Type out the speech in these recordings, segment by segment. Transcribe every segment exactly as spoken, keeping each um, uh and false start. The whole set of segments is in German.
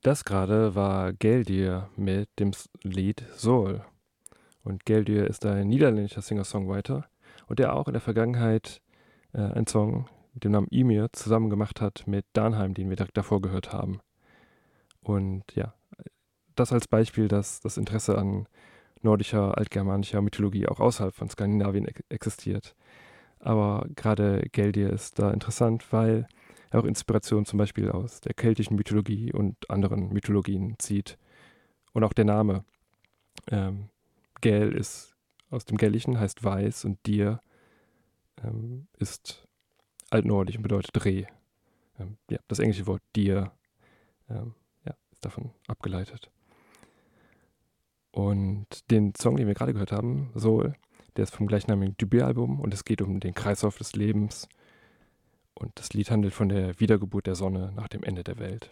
Das gerade war Geldir mit dem S Lied Soul. Und Geldir ist ein niederländischer Singer-Songwriter und der auch in der Vergangenheit äh, einen Song mit dem Namen Ymir zusammen gemacht hat mit Dahnheim, den wir direkt davor gehört haben. Und ja, das als Beispiel, dass das Interesse an nordischer, altgermanischer Mythologie auch außerhalb von Skandinavien ex existiert. Aber gerade Geldir ist da interessant, weil er auch Inspiration zum Beispiel aus der keltischen Mythologie und anderen Mythologien zieht. Und auch der Name ähm, Gel ist aus dem Gälischen, heißt weiß, und Dir ähm, ist altnordisch und bedeutet Reh. Ähm, ja, das englische Wort Dir ähm, ja, ist davon abgeleitet. Und den Song, den wir gerade gehört haben, Soul, der ist vom gleichnamigen Debütalbum und es geht um den Kreislauf des Lebens. Und das Lied handelt von der Wiedergeburt der Sonne nach dem Ende der Welt.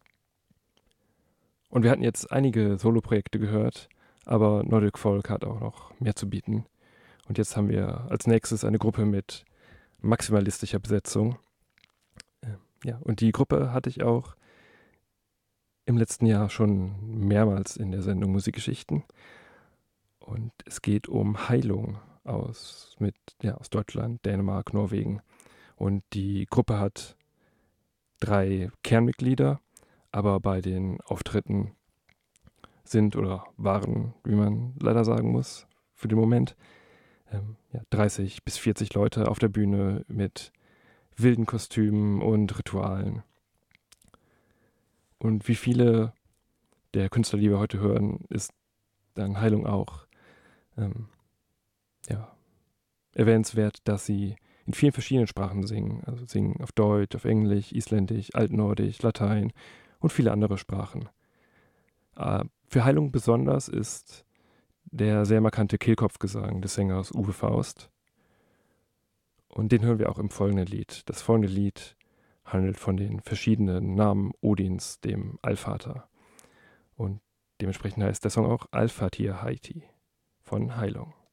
Und wir hatten jetzt einige Soloprojekte gehört, aber Nordic Folk hat auch noch mehr zu bieten. Und jetzt haben wir als nächstes eine Gruppe mit maximalistischer Besetzung. Ähm, ja, und die Gruppe hatte ich auch im letzten Jahr schon mehrmals in der Sendung Musikgeschichten. Und es geht um Heilung aus, mit, ja, aus Deutschland, Dänemark, Norwegen. Und die Gruppe hat drei Kernmitglieder, aber bei den Auftritten sind oder waren, wie man leider sagen muss, für den Moment, ähm, ja, dreißig bis vierzig Leute auf der Bühne mit wilden Kostümen und Ritualen. Und wie viele der Künstler, die wir heute hören, ist dann Heilung auch ähm, ja, erwähnenswert, dass sie in vielen verschiedenen Sprachen singen. Also singen auf Deutsch, auf Englisch, Isländisch, Altnordisch, Latein und viele andere Sprachen. Äh, für Heilung besonders ist der sehr markante Kehlkopfgesang des Sängers Uwe Faust. Und den hören wir auch im folgenden Lied. Das folgende Lied handelt von den verschiedenen Namen Odins, dem Allvater. Und dementsprechend heißt der Song auch Alfatir Haiti von Heilung.